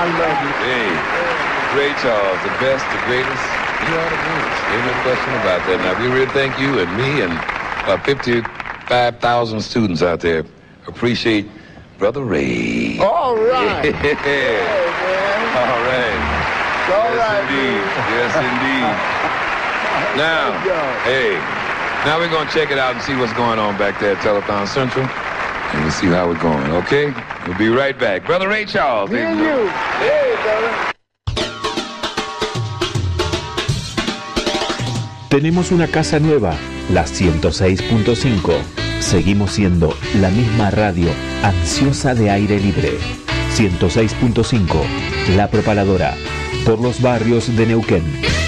I love you. Hey, Ray Charles, the best, the greatest. You are the greatest. Ain't no question about that. Now, we really thank you and me and about 55,000 students out there appreciate Brother Ray. All right. Yeah. Hey, man. All right. All Yes, right, indeed. man. Yes, indeed. Now, hey, now we're going to check it out and see what's going on back there at Telethon Central. And we'll see how we're going, okay? We'll be right back. Brother Ray Charles. Me and you. Hey, brother. Tenemos una casa nueva, la 106.5. Seguimos siendo la misma radio ansiosa de aire libre. 106.5, La Propaladora, por los barrios de Neuquén.